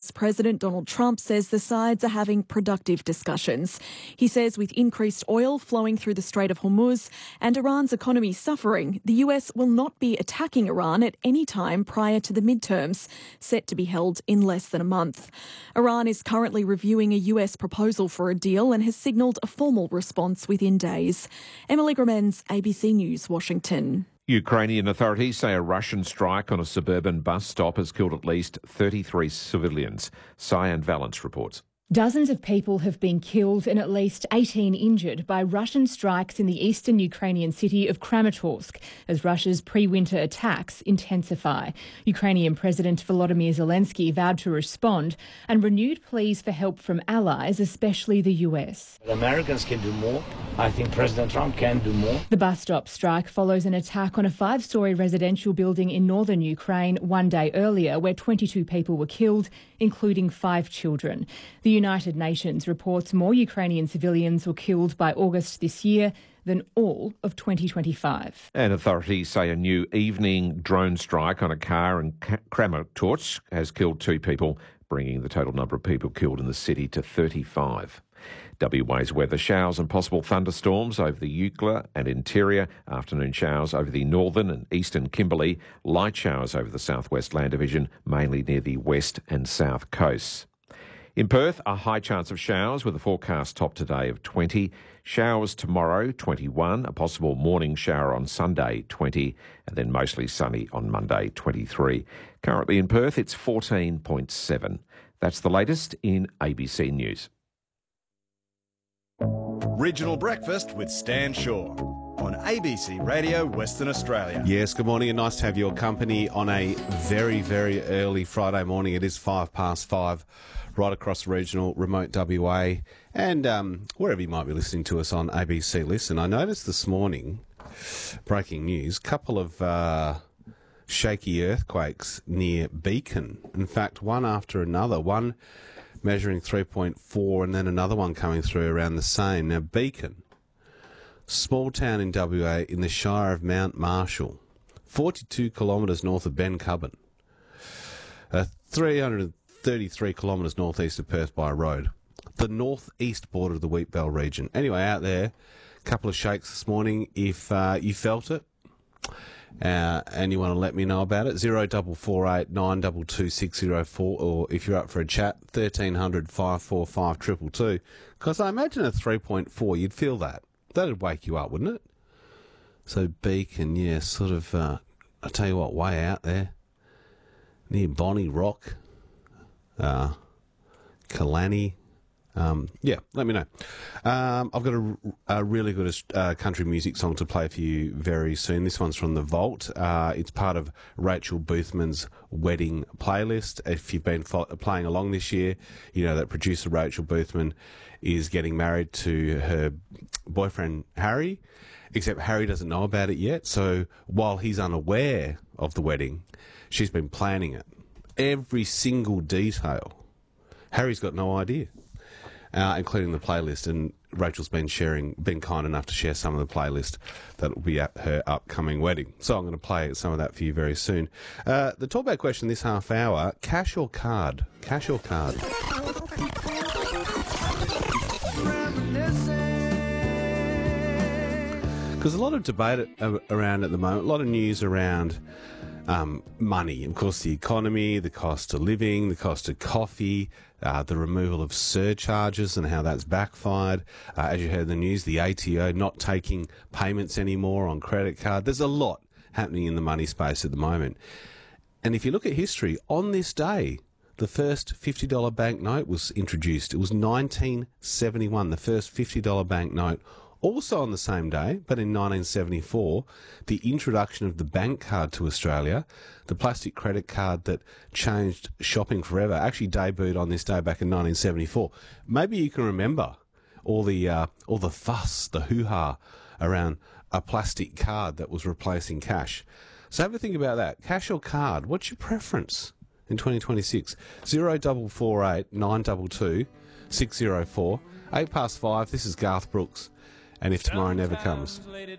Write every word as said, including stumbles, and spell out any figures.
S President Donald Trump says the sides are having productive discussions. He says with increased oil flowing through the Strait of Hormuz and Iran's economy suffering, the U S will not be attacking Iran at any time prior to the midterms, set to be held in less than a month. Iran is currently reviewing a U S proposal for a deal and has signalled a formal response within days. Emily Gremens, A B C News, Washington. Ukrainian authorities say a Russian strike on a suburban bus stop has killed at least thirty-three civilians. Cyan Valence reports. Dozens of people have been killed and at least eighteen injured by Russian strikes in the eastern Ukrainian city of Kramatorsk as Russia's pre-winter attacks intensify. Ukrainian President Volodymyr Zelensky vowed to respond and renewed pleas for help from allies, especially the U S. The Americans can do more. I think President Trump can do more. The bus stop strike follows an attack on a five-storey residential building in northern Ukraine one day earlier where twenty-two people were killed, including five children. The United Nations reports more Ukrainian civilians were killed by August this year than all of twenty twenty-five. And authorities say a new evening drone strike on a car in Kramatorsk has killed two people, bringing the total number of people killed in the city to thirty-five. W A's weather: showers and possible thunderstorms over the Eucla and interior, afternoon showers over the northern and eastern Kimberley, light showers over the southwest land division, mainly near the west and south coasts. In Perth, a high chance of showers with a forecast top today of twenty. Showers tomorrow, twenty-one. A possible morning shower on Sunday, twenty. And then mostly sunny on Monday, twenty-three. Currently in Perth, it's fourteen point seven. That's the latest in A B C News. Regional Breakfast with Stan Shaw on A B C Radio Western Australia. Yes, good morning and nice to have your company on a very, very early Friday morning. It is five past five. Right across the regional, remote W A, and um, wherever you might be listening to us on A B C Listen. I noticed this morning, breaking news, a couple of uh, shaky earthquakes near Beacon. In fact, one after another, one measuring three point four and then another one coming through around the same. Now, Beacon, small town in W A in the Shire of Mount Marshall, forty-two kilometres north of Ben Cubban, uh, three hundred thirty-three kilometres northeast of Perth by road, the northeast border of the Wheatbell region. Anyway, out there, a couple of shakes this morning. If uh, you felt it uh, and you want to let me know about it, zero double four eight nine two two six zero four, or if you're up for a chat, thirteen hundred five four five two two two. Because I imagine at three point four, you'd feel that. That'd wake you up, wouldn't it? So Beacon, yeah, sort of, uh, I tell you what, way out there, near Bonnie Rock. Uh, Kalani. Um, yeah, let me know. Um, I've got a, a really good uh, country music song to play for you very soon. This one's from The Vault. Uh, it's part of Rachel Boothman's wedding playlist. If you've been fo- playing along this year, you know that producer Rachel Boothman is getting married to her boyfriend Harry, except Harry doesn't know about it yet. So while he's unaware of the wedding, she's been planning it. Every single detail. Harry's got no idea, uh, including the playlist. And Rachel's been sharing, been kind enough to share some of the playlist that will be at her upcoming wedding. So I'm going to play some of that for you very soon. Uh, the talkback question this half hour: cash or card? Cash or card? Because a lot of debate around at the moment, a lot of news around Um, money, of course, the economy, the cost of living, the cost of coffee, uh, the removal of surcharges and how that's backfired. Uh, as you heard in the news, the A T O not taking payments anymore on credit card. There's a lot happening in the money space at the moment. And if you look at history, on this day, the first fifty dollar banknote was introduced. It was nineteen seventy-one, the first fifty dollar banknote. Also on the same day, but in nineteen seventy-four, the introduction of the bank card to Australia, the plastic credit card that changed shopping forever, actually debuted on this day back in nineteen seventy-four. Maybe you can remember all the uh, all the fuss, the hoo-ha around a plastic card that was replacing cash. So have a think about that. Cash or card? What's your preference in twenty twenty-six? Zero double four eight nine two two six zero four. Eight past five. This is Garth Brooks. And if tomorrow never comes.